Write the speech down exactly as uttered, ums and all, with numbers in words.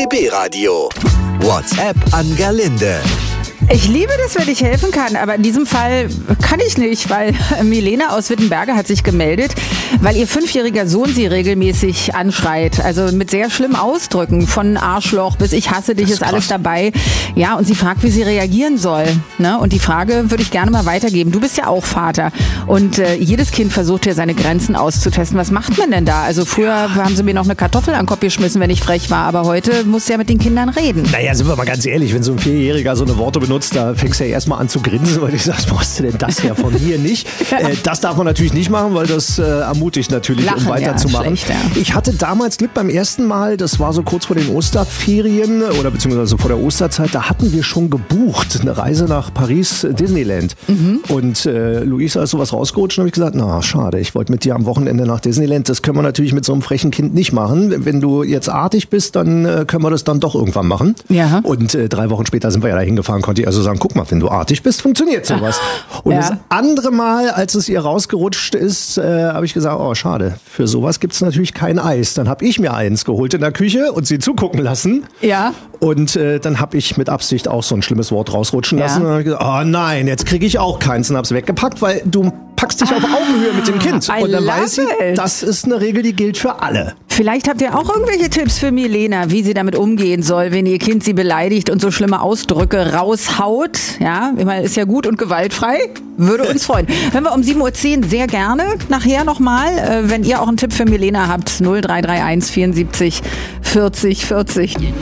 B B Radio. WhatsApp an Gerlinde. Ich liebe das, wenn ich helfen kann, aber in diesem Fall kann ich nicht, weil Milena aus Wittenberge hat sich gemeldet, weil ihr fünfjähriger Sohn sie regelmäßig anschreit. Also mit sehr schlimmen Ausdrücken, von Arschloch bis ich hasse dich, ist, ist alles dabei. Ja, und sie fragt, wie sie reagieren soll. Ne? Und die Frage würde ich gerne mal weitergeben. Du bist ja auch Vater und äh, jedes Kind versucht ja seine Grenzen auszutesten. Was macht man denn da? Also früher ja. haben sie mir noch eine Kartoffel an den Kopf geschmissen, wenn ich frech war, aber heute musst du ja mit den Kindern reden. Naja, sind wir mal ganz ehrlich, wenn so ein Vierjähriger so eine Worte benutzt, da fängst du ja erstmal an zu grinsen, weil ich sag, was brauchst du denn das ja von mir nicht? Ja. Äh, das darf man natürlich nicht machen, weil das äh, ermutigt natürlich, Lachen, um weiterzumachen. Ja, ja. Ich hatte damals Glück beim ersten Mal, das war so kurz vor den Osterferien oder beziehungsweise vor der Osterzeit, da hatten wir schon gebucht, eine Reise nach Paris Disneyland. Mhm. Und äh, Luisa ist sowas rausgerutscht und habe ich gesagt, na schade, ich wollte mit dir am Wochenende nach Disneyland, das können wir natürlich mit so einem frechen Kind nicht machen. Wenn du jetzt artig bist, dann äh, können wir das dann doch irgendwann machen. Ja. Und äh, drei Wochen später sind wir ja da hingefahren, konnte ich also sagen, guck mal, wenn du artig bist, funktioniert sowas. Und ja. das andere Mal, als es ihr rausgerutscht ist, äh, habe ich gesagt, oh schade, für sowas gibt es natürlich kein Eis. Dann habe ich mir eins geholt in der Küche und sie zugucken lassen. Ja. Und äh, dann habe ich mit Absicht auch so ein schlimmes Wort rausrutschen lassen. Ja. Und dann habe ich gesagt, oh nein, jetzt kriege ich auch keins und habe es weggepackt, weil du packst dich ah, auf Augenhöhe mit dem Kind. I und dann weiß sie, it. das ist eine Regel, die gilt für alle. Vielleicht habt ihr auch irgendwelche Tipps für Milena, wie sie damit umgehen soll, wenn ihr Kind sie beleidigt und so schlimme Ausdrücke raushaut. Ja, ich meine, ist ja gut und gewaltfrei. Würde uns freuen. Hören wir um sieben Uhr zehn sehr gerne nachher nochmal, äh, wenn ihr auch einen Tipp für Milena habt. null drei drei eins vierundsiebzig vierzig vierzig.